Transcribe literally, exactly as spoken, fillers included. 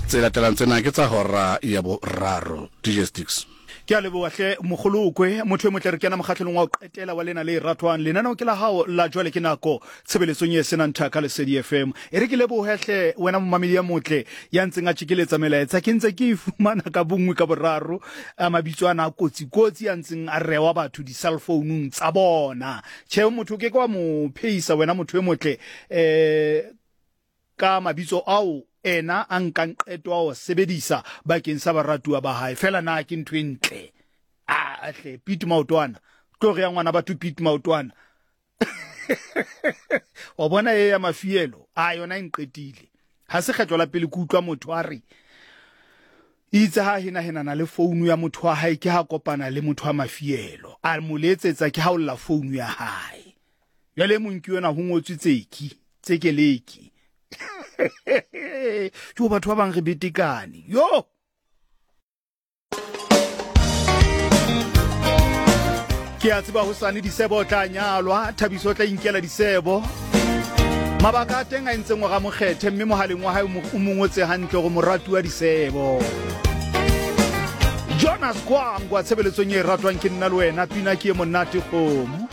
tse latelang tsena ke tsa hora ya bo raro D J Sticks. Ke a leboga hle mogolokwe motho e motle re kena mogatlhelong wa qetela wa lena le ratwang lenana o ke la hao la jwale ke nako tshebeletsong ye sena ntha ka Lesedi F M e re ke leboga hle wena mmamedi ya motle ya ntseng a tshikeletsa melaetsa ke ntse ke ifumana ka bongwe ka boraro a mabitso ana kotsi kotsi ya ntseng a rewa batho di cell phone tsa bona che motho ke kwa mo pheisa wena motho e motle eh ka mabitso ao ena ankang qeto wa sebedisa bakeng sa baratuwa ba hae fela na ke ntwe ntle a hle Pete Maotwana tlo re ya ngwana batho Pete Maotwana wa bona ye ya mafielo a yona inqetile ha se kgetlo la pele ku utlwa motho a re itse ha hina hina na le phone ya motho wa hae ke ha kopana le motho wa mafielo a moletsetsa ke ha o la phone ya hae ya le monki yona ho ngotswe tseki tsekeleki jo batho ba bang re betekane yo ke a tseba ho sane disebo tla nyalwa Thabiso tla inkela disebo mabaka a teng a ntseng wa ga mokgethe mme mohaleng wa hae o mongotse hantle go moratu wa disebo Jonas Kwangwa tshebeletsong e ratwang ke nna le wena pina ke e monate kgomo